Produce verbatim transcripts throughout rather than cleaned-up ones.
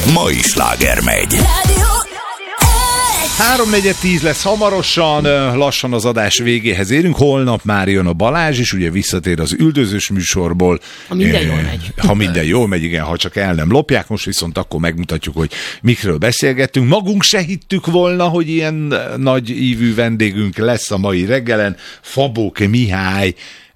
mai sláger megy. háromnegyed tíz lesz hamarosan, lassan az adás végéhez érünk. Holnap már jön a Balázs is, ugye visszatér az üldözős műsorból. Ha minden jól megy. Ha minden jól megy, igen, ha csak el nem lopják. Most viszont akkor megmutatjuk, hogy mikről beszélgettünk. Magunk se hittük volna, hogy ilyen nagy ívű vendégünk lesz a mai reggelen. Fabóke Mihály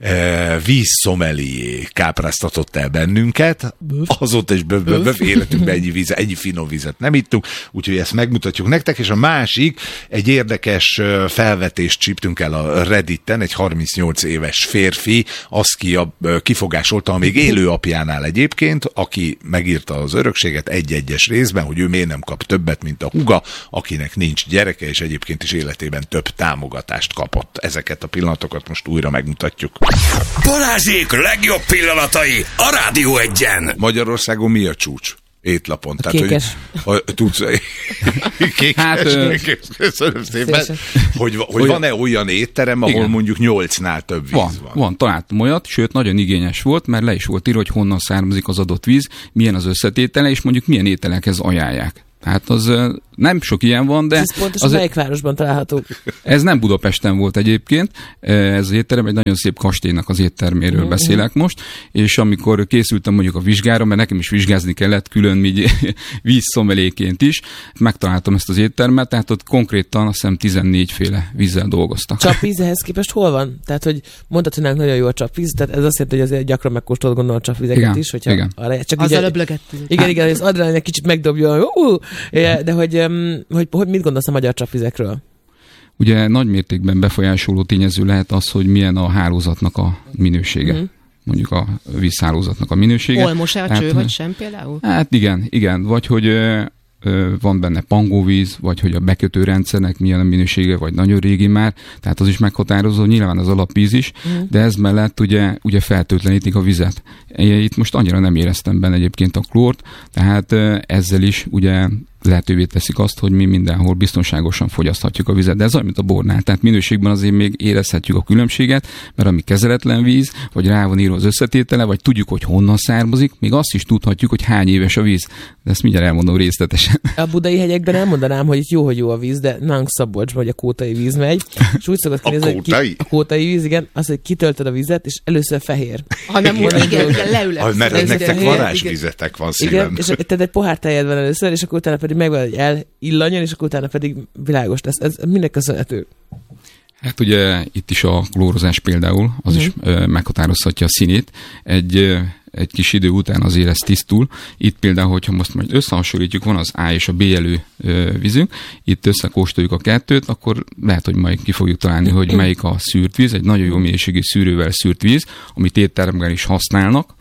vízszomelié kápráztatott el bennünket. Azóta is böv életünkben ennyi, víz, ennyi finom vizet nem ittunk, úgyhogy ezt megmutatjuk nektek, és a másik, egy érdekes felvetést csíptünk el a Redditen, egy harmincnyolc éves férfi azt ki, kifogásolta a még élő apjánál egyébként, aki megírta az örökséget egy-egyes részben, hogy ő miért nem kap többet, mint a húga, akinek nincs gyereke, és egyébként is életében több támogatást kapott. Ezeket a pillanatokat most újra megmutatjuk. Balázsék legjobb pillanatai a Rádió Egyen. Magyarországon mi a csúcs? Étlapon. Tehát, kékes. Hogy, ha, tudsz, kékes, hát, köszönöm szépen. Hogy, hogy van-e olyan étterem, ahol igen, mondjuk nyolcnál több víz van? Van, van, találtam olyat, sőt nagyon igényes volt, mert le is volt írva, hogy honnan származik az adott víz, milyen az összetétele, és mondjuk milyen ételekhez ajánlják. Hát az nem sok ilyen van, de... Ez pontosan az melyik városban található? Ez nem Budapesten volt egyébként, ez az étterem, egy nagyon szép kastélynak az étterméről uh-huh. beszélek most, és amikor készültem mondjuk a vizsgára, mert nekem is vizsgázni kellett külön így vízszomeléként is, megtaláltam ezt az éttermet, tehát ott konkrétan azt hiszem tizennégy féle vízzel dolgoztak. Csapvíz ehhez képest hol van? Tehát, hogy mondtad, hogy nagyon jó a csapvíz, tehát ez azt jelenti, hogy azért gyakran megkóstolod gondolom a csapvizeket igen, is, hogyha igen. Arra, csak az előblögettünk. Igen, igen, az adrenalin egy kicsit megdobja, uh, de hogy, hogy, hogy mit gondolsz a magyar csapvizekről? Ugye nagy mértékben befolyásoló tényező lehet az, hogy milyen a hálózatnak a minősége. Mm. Mondjuk a vízhálózatnak a minősége. Olmos-e a cső, hát, vagy sem például? Hát igen, igen. Vagy hogy van benne pangóvíz, vagy hogy a bekötőrendszernek milyen a minősége, vagy nagyon régi már, tehát az is meghatározó, nyilván az alapvíz is, mm. de ez mellett ugye, ugye fertőtlenítik a vizet. Itt most annyira nem éreztem benne egyébként a klórt, tehát ezzel is ugye lehetővé teszik azt, hogy mi mindenhol biztonságosan fogyaszthatjuk a vizet. De ez olyan, mint a bornál. Tehát minőségben azért még érezhetjük a különbséget, mert ami kezeletlen víz, vagy rá van írva az összetétele, vagy tudjuk, hogy honnan származik, még azt is tudhatjuk, hogy hány éves a víz. De ezt mindjárt elmondom részletesen. A budai hegyekben elmondanám, hogy itt jó, hogy jó a víz, de nálunk Szabolcsban, hogy a kótai víz megy. És úgy szokott kinézni, a kótai? Ki, a kótai víz, igen, az, hogy kitöltöd a vizet, és először fehér. Ha nem mondom, igen, igen, leülök. Mert nektek varázsvizetek van szívem. Igen, és tehát egy pohár tejed van először, és akkor utána pedig megvan, hogy elillanjon, és akkor utána pedig világos lesz. Ez minek köszönhető? Hát ugye itt is a klórozás például, az uh-huh. is ö, meghatározhatja a színét. Egy, ö, egy kis idő után azért ez tisztul. Itt például, hogyha most majd összehasonlítjuk, van az A és a B jelű ö, vízünk, itt összekóstoljuk a kettőt, akkor lehet, hogy majd ki fogjuk találni, hogy melyik a szűrt víz, egy nagyon jó minőségű szűrővel szűrt víz, amit étteremben is használnak.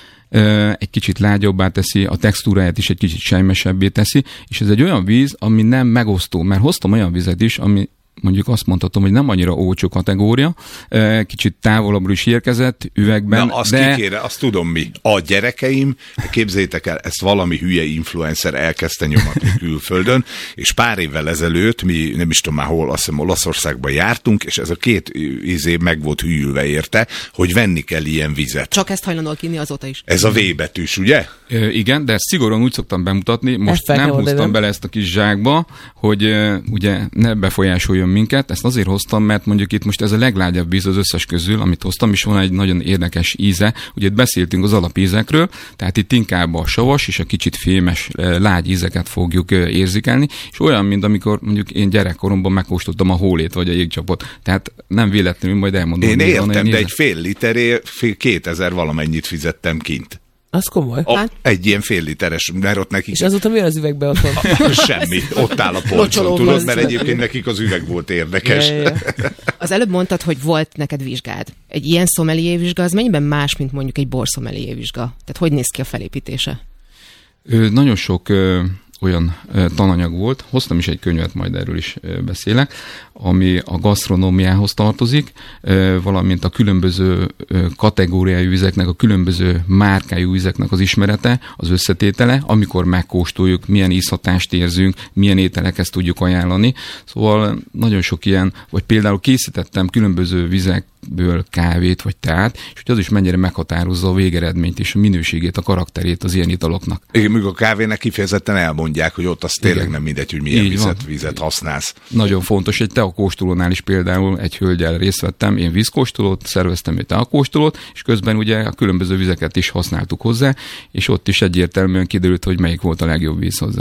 Egy kicsit lágyabbá teszi, a textúráját is egy kicsit sejmesebbé teszi, és ez egy olyan víz, ami nem megosztó, mert hoztam olyan vizet is, ami mondjuk azt mondhatom, hogy nem annyira olcsó kategória, kicsit távolabbról is érkezett üvegben. Na, azt de... kikére, azt tudom mi. A gyerekeim, képzeljétek el, ezt valami hülye influencer elkezdte nyomatni külföldön, és pár évvel ezelőtt mi, nem is tudom már hol, azt hiszem Olaszországban jártunk, és ez a két izé meg volt hűlve érte, hogy venni kell ilyen vizet. Csak ezt hajlandóak inni azóta is. Ez a V betűs, ugye? E, igen, de ezt szigorúan úgy szoktam bemutatni, most nem hoztam bele ezt a kis zsákba, hogy uh, ugye ne befolyásoljon minket, ezt azért hoztam, mert mondjuk itt most ez a leglágyabb víz az összes közül, amit hoztam, és van egy nagyon érdekes íze. Ugye itt beszéltünk az alapízekről, tehát itt inkább a savas és a kicsit fémes, lágy ízeket fogjuk érzékelni, és olyan, mint amikor mondjuk én gyerekkoromban megkóstoltam a hólét vagy a jégcsapot. Tehát nem véletlenül, majd elmondom. Én értem, de egy fél literért kétezer valamennyit fizettem kint. Az komoly. A, hát. Egy ilyen fél literes, mert ott nekik... És azóta mi az üvegbe otthon? Semmi, ott áll a polcon, tudod, mert egyébként nekik az üveg volt érdekes. Ja, ja. Az előbb mondtad, hogy volt neked vizsgád. Egy ilyen szomelié vizsga, az mennyiben más, mint mondjuk egy borszomelié vizsga? Tehát hogy néz ki a felépítése? Ö, nagyon sok... Ö... olyan ö, tananyag volt, hoztam is egy könyvet, majd erről is ö, beszélek, ami a gasztronómiához tartozik, ö, valamint a különböző ö, kategóriájú vizeknek, a különböző márkájú vizeknek az ismerete, az összetétele, amikor megkóstoljuk, milyen ízhatást érzünk, milyen ételekhez tudjuk ajánlani. Szóval nagyon sok ilyen, vagy például készítettem különböző vizek ből kávét vagy teát, és hogy az is mennyire meghatározza a végeredményt és a minőségét, a karakterét az ilyen italoknak. Igen, míg a kávének kifejezetten elmondják, hogy ott az tényleg Igen. nem mindegy, hogy milyen Így vizet, van. vizet használsz. Nagyon fontos, egy teakóstolónál is például egy hölgyel részt vettem, én vízkóstolót, szerveztem egy teakóstolót, és közben ugye a különböző vizeket is használtuk hozzá, és ott is egyértelműen kiderült, hogy melyik volt a legjobb víz hozzá.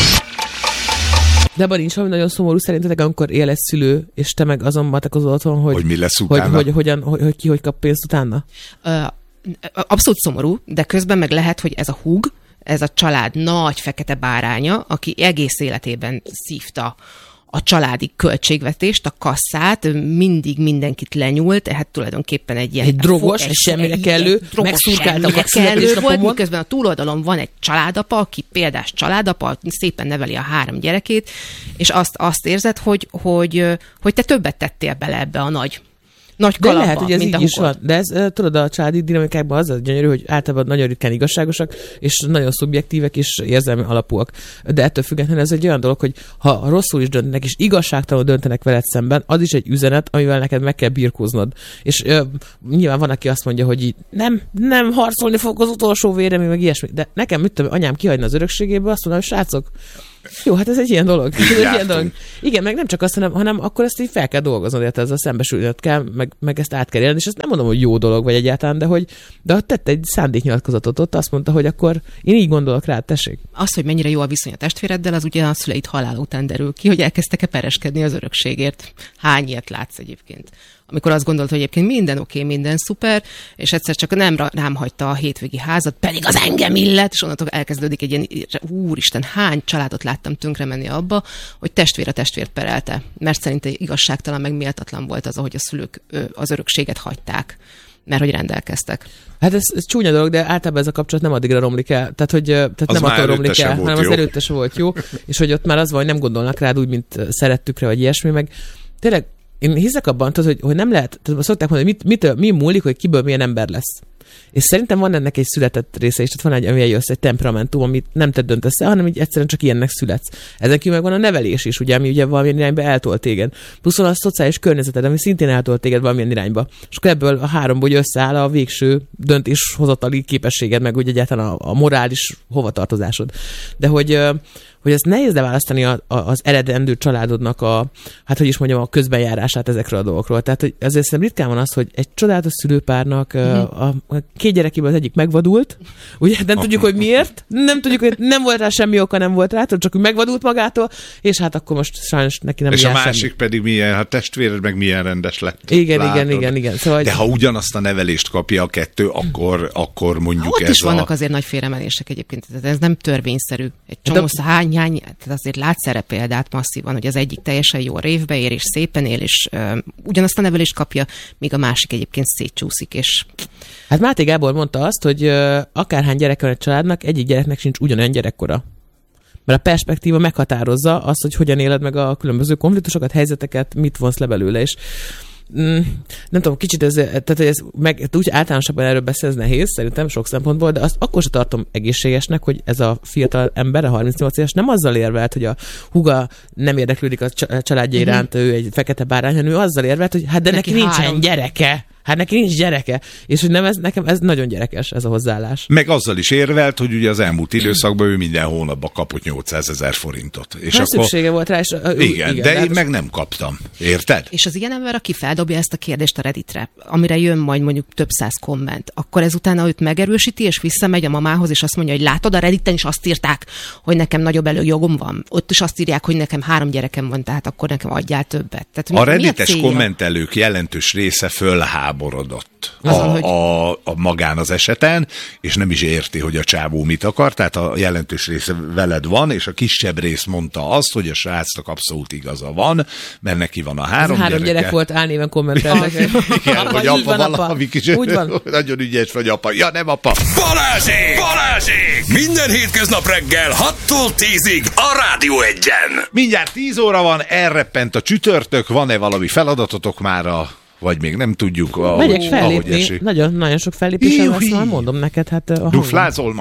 De abban nincs valami nagyon szomorú szerintetek, amikor él egy szülő, és te meg azon matekozol otthon, hogy, Hogy mi lesz hogy, utána? hogy, hogyan, hogy, hogy ki hogy kap pénzt utána? Ö, abszolút szomorú, de közben meg lehet, hogy ez a húg, ez a család nagy fekete báránya, aki egész életében szívta a családi költségvetést, a kasszát, mindig mindenkit lenyúlt, tehát tulajdonképpen egy ilyen... Egy drogos, egy, egy semmire egy- kellő, egy drogos, megszurkáltak semmire a kellő volt, születésnapomon. miközben a túloldalon van egy családapa, aki példás családapa, szépen neveli a három gyerekét, és azt, azt érzed, hogy, hogy, hogy te többet tettél bele ebbe a nagy nagy De kalapba, lehet, hogy ez mint így a is hugod. van. De ez, eh, tudod, a családi dinamikákban az a gyönyörű, hogy általában nagyon ritkán igazságosak, és nagyon szubjektívek és érzelmi alapúak. De ettől függetlenül ez egy olyan dolog, hogy ha rosszul is döntenek, és igazságtalanul döntenek veled szemben, az is egy üzenet, amivel neked meg kell birkóznod. És ö, nyilván van, aki azt mondja, hogy így, nem, nem harcolni fog az utolsó véremig, meg ilyesmi. De nekem, mit tudom, anyám kihagyna az örökségéből, azt mondom, hogy srácok, jó, hát ez egy ilyen dolog. Ez egy ilyen dolog. Igen, meg nem csak azt, hanem, hanem akkor ezt így fel kell dolgoznod, illetve ezzel szembesülnöd kell, meg, meg ezt át kell élni, és ezt nem mondom, hogy jó dolog vagy egyáltalán, de hogy de hogy tette egy szándéknyilatkozatot ott, azt mondta, hogy akkor én így gondolok rá, tessék. Az, hogy mennyire jó a viszony a testvéreddel, az ugye a szüleid halála után derül ki, hogy elkezdtek-e pereskedni az örökségért. Hány ilyet látsz egyébként? Amikor azt gondolt, hogy egyébként minden oké, okay, minden szuper, és egyszer csak nem rám hagyta a hétvégi házat, pedig az engem illet, és onnantól elkezdődik egy ilyen, úristen, hány családot láttam tönkre menni abba, hogy testvér a testvért perelte, mert szerinte igazságtalan, meg méltatlan volt az, ahogy a szülők az örökséget hagyták, mert hogy rendelkeztek. Hát ez, ez csúnya dolog, de általában ez a kapcsolat nem addigra romlik el. Tehát, hogy tehát nem attól romlik el, hanem az előtte se volt jó, és hogy ott már az van, hogy nem gondolnak rád úgy, mint szerettük rá, vagy ilyesmi, meg tényleg én hiszek abban, hogy, hogy nem lehet, tehát szokták mondani, hogy mit, mit, mi múlik, hogy kiből milyen ember lesz. És szerintem van ennek egy született része is, tehát van egy, ami jössz, egy temperamentum, amit nem te döntesz el, hanem így egyszerűen csak ilyennek születsz. Ezen kívül meg van a nevelés is, ugye, ami ugye valamilyen irányba eltolt téged. Plusz van a szociális környezeted, ami szintén eltolt téged valamilyen irányba. És akkor ebből a háromból összeáll a végső döntéshozatali képességed, meg ugye egyáltalán a, a morális hovatartozásod. De hogy hogy ezt nehéz leválasztani a, a, az eredendő családodnak a, hát hogy is mondjam, a közbenjárását ezekről a dolgokról. Tehát, hogy azért szerintem ritkán van az, hogy egy csodálatos szülőpárnak mm-hmm. a, a két gyerekéből az egyik megvadult, ugye nem tudjuk, hogy miért, nem tudjuk, hogy nem volt rá semmi oka, nem volt rá, csak úgy megvadult magától, és hát akkor most sajnos neki nem és jár a másik semmi. pedig milyen, hát testvéred meg milyen rendes lett. Igen, látod. igen, igen, igen. Szóval, de ha ugyanazt a nevelést kapja a kettő, akkor, akkor mondjuk ott ez is vannak a... azért nagy félremenések egyébként, tehát ez nem törvényszerű. Egy csomó de... hány, hány, tehát azért látsz erre példát masszívan, hogy az egyik teljesen jó révbe ér, és szépen él, és ö, ugyanazt a nevelést kapja, míg a másik egyébként szétcsúszik, és... Hát Máté Gábor mondta azt, hogy ö, akárhány gyerek van egy családnak, egyik gyereknek sincs ugyanolyan gyerekkora. Mert a perspektíva meghatározza azt, hogy hogyan éled meg a különböző konfliktusokat, helyzeteket, mit vonsz le belőle, és Mm, nem tudom, kicsit ez, tehát ez meg, úgy általánosabban erről beszélni, ez nehéz, szerintem sok szempontból, de azt akkor sem tartom egészségesnek, hogy ez a fiatal ember, a harmincnyolc éves nem azzal érvelt, hogy a húga nem érdeklődik a családja iránt, mm-hmm. ő egy fekete bárány, hanem ő azzal érvelt, hogy hát de neki, neki nincsen három. gyereke. Hát neki nincs gyereke. És hogy nem ez, nekem ez nagyon gyerekes, ez a hozzáállás. Meg azzal is érvelt, hogy ugye az elmúlt időszakban ő minden hónapban kapott nyolcszázezer forintot. És hát akkor... szüksége volt rá, és... Igen, igen, de én meg nem kaptam. Érted? És az ilyen ember, aki feldobja ezt a kérdést a Redditre, amire jön majd mondjuk több száz komment, akkor ezután őt megerősíti, és visszamegy a mamához, és azt mondja, hogy látod, a Redditen is azt írták, hogy nekem nagyobb előjogom van. Ott is azt írják, hogy nekem három gyerekem van, tehát akkor nekem adjál többet. Tehát, a reddites kommentelők jelentős része fölháborodott a, Azon, hogy... a, a magán az eseten, és nem is érti, hogy a csávó mit akar, tehát a jelentős része veled van, és a kisebb rész mondta azt, hogy a srácnak abszolút igaza van, mert neki van a három, három gyereke. gyerek volt, álnéven kommentelnek. Igen, hogy apa valami kis, úgy van. nagyon ügyes vagy apa. Ja, nem apa. Balázsék! Balázsék! Minden hétköznap reggel hattól tízig a Rádió Egyen. Mindjárt tíz óra van, elreppent a csütörtök, van-e valami feladatotok már a vagy még nem tudjuk, ahogy, megyek fellépni, ahogy esik. Nagyon, nagyon sok fellépésem lesz, már mondom neked. Hát a Duflázol ma?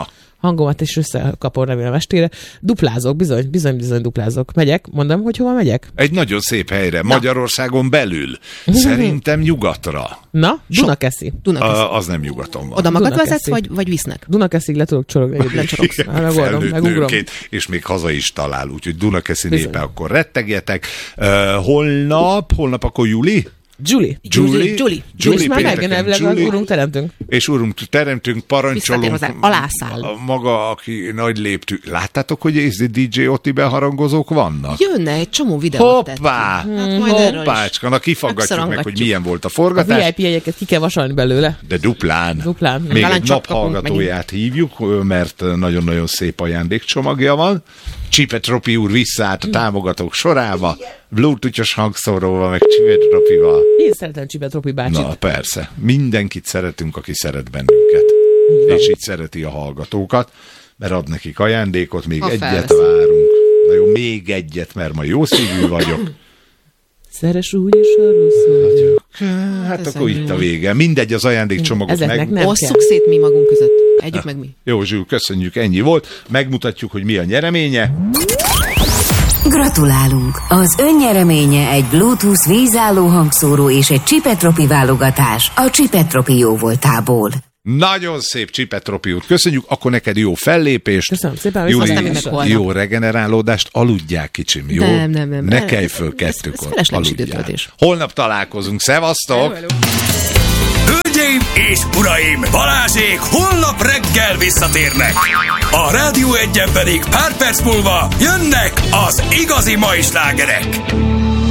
hangomat is összekapom remélem estére. Duplázok, bizony, bizony, bizony duplázok. Megyek, mondom, hogy hova megyek? Egy nagyon szép helyre, Na. Magyarországon belül. Szerintem nyugatra. Na, Dunakeszi. Dunakeszi. A, az nem nyugaton van. Oda magad vezetsz, vagy, vagy visznek? Dunakeszig le tudok csorogni. Nem csorogsz. Felnőtt nőként, és még haza is talál. Úgyhogy Dunakeszi népe, akkor rettegjetek. Uh, holnap, holnap akkor Juli? Julie. Julie. Julie. Julie. És már meggenelvileg az urunk teremtünk. És urunk teremtünk, parancsolunk. Alászáll. Maga, aki nagy léptű. Láttátok, hogy ez dé dzsé Otiben harangozók vannak? Jönne, egy csomó videót Hoppá! Hmm, Hoppácska, na kifaggatjuk meg, hogy milyen volt a forgatás. A vé i pé jegyeket ki kell vasalni belőle. De duplán. Duplán. Még egy naphallgatóját hívjuk, mert nagyon-nagyon szép ajándékcsomagja van. Csipetropi úr visszaállt a támogatók sorába, bluetooth-os hangszóróval, meg Csipetropival. Én szeretem Csipetropi bácsit. Na persze, mindenkit szeretünk, aki szeret bennünket. Igen. És így szereti a hallgatókat, mert ad nekik ajándékot, még ha egyet felvesz. Várunk. Na jó, még egyet, mert ma jó szívű vagyok. Szeres úgy is arról szól. Hát akkor itt a vége. Mindegy, az ajándékcsomagot meg... Osszuk szét mi magunk között. Együtt meg mi. Jó, Zsül, köszönjük, ennyi volt. Megmutatjuk, hogy mi a nyereménye. Gratulálunk! Az önnyereménye egy Bluetooth vízálló hangszóró és egy Csipetropi válogatás a Csipetropi jóvoltából. Nagyon szép Csipetropi út. Köszönjük, akkor neked jó fellépést. Köszönöm szépen. Júli, jó regenerálódást. Aludják, kicsim, jó? Nem, nem, nem. Ne kelj föl kettőkor. Aludjál. Holnap találkozunk. Szevasztok! Hölgyeim és uraim, Balázsék holnap reggel visszatérnek. A Rádió Egyen pedig pár perc múlva jönnek az igazi mai slágerek.